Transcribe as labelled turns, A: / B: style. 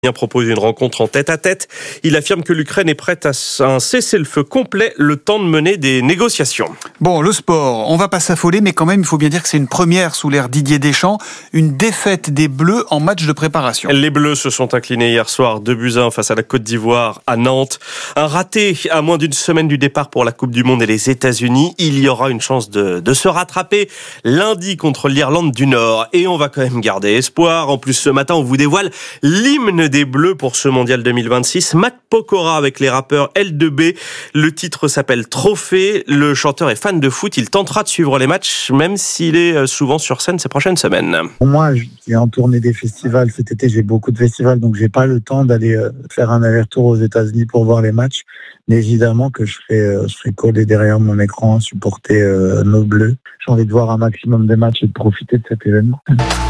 A: a proposé une rencontre en tête-à-tête. Il affirme que l'Ukraine est prête à un cessez-le-feu complet, le temps de mener des négociations.
B: Bon, le sport, on va pas s'affoler, mais quand même, il faut bien dire que c'est une première sous l'ère Didier Deschamps, une défaite des Bleus en match de préparation.
A: Les Bleus se sont inclinés hier soir 2-1 face à la Côte d'Ivoire à Nantes. Un raté à moins d'une semaine du départ pour la Coupe du Monde et les États-Unis. Il y aura une chance de se rattraper lundi contre l'Irlande du Nord. Et on va quand même garder espoir. En plus, ce matin, on vous dévoile l'hymne des Bleus pour ce mondial 2026. Matt Pokora avec les rappeurs L2B. Le titre s'appelle Trophée. Le chanteur est fan de foot. Il tentera de suivre les matchs, même s'il est souvent sur scène ces prochaines semaines.
C: Pour moi, je suis en tournée des festivals. Cet été, j'ai beaucoup de festivals, donc j'ai pas le temps d'aller faire un aller-retour aux États-Unis pour voir les matchs. Mais évidemment que je serai collé derrière mon écran, supporter nos Bleus. J'ai envie de voir un maximum de matchs et de profiter de cet événement.